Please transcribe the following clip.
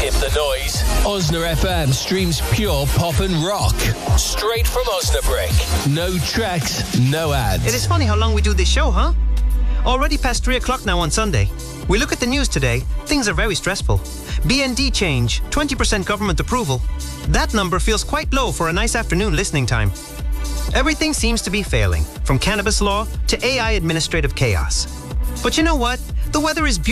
Hip the noise. Osna FM streams pure pop and rock. Straight from Osnabrück. No tracks, no ads. It is funny how long we do this show, huh? Already past 3 o'clock now on Sunday. We look at the news today. Things are very stressful. BND change, 20% government approval. That number feels quite low for a nice afternoon listening time. Everything seems to be failing, from cannabis law to AI administrative chaos. But you know what? The weather is beautiful.